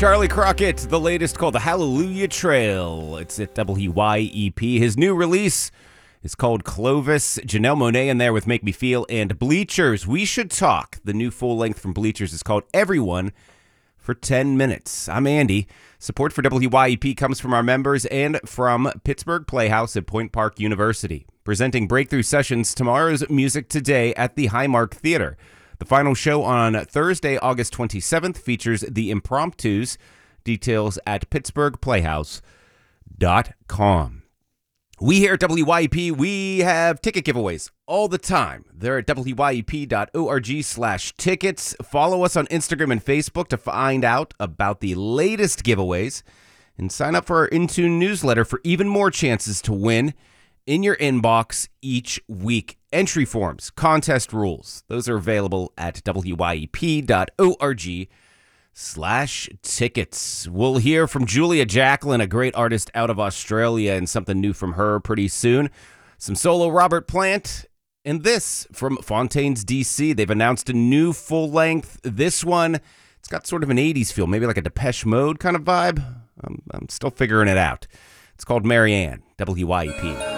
Charlie Crockett, the latest called The Hallelujah Trail. It's at WYEP. His new release is called Clovis. Janelle Monáe in there with Make Me Feel, and Bleachers. We Should Talk. The new full length from Bleachers is called Everyone for 10 Minutes. I'm Andy. Support for WYEP comes from our members and from Pittsburgh Playhouse at Point Park University. Presenting Breakthrough Sessions, tomorrow's Music Today at the Highmark Theater. The final show on Thursday, August 27th, features the Impromptus. Details at pittsburghplayhouse.com. We here at WYEP, we have ticket giveaways all the time. They're at wyep.org/tickets. Follow us on Instagram and Facebook to find out about the latest giveaways. And sign up for our Intune newsletter for even more chances to win in your inbox each week. Entry forms, contest rules, those are available at wyep.org/tickets. We'll hear from Julia Jacklin, a great artist out of Australia, and something new from her pretty soon. Some solo Robert Plant, and this from Fontaines DC. They've announced a new full length. This one, it's got sort of an 80s feel, maybe like a Depeche Mode kind of vibe. I'm still figuring it out. It's called Marianne, WYEP.